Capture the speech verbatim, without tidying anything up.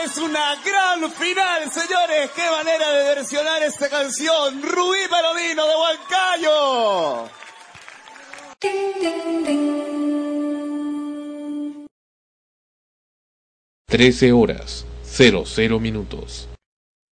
es una gran final, señores. Qué manera de versionar esta canción. Rubí Palomino de Huancayo. trece horas, cero cero minutos.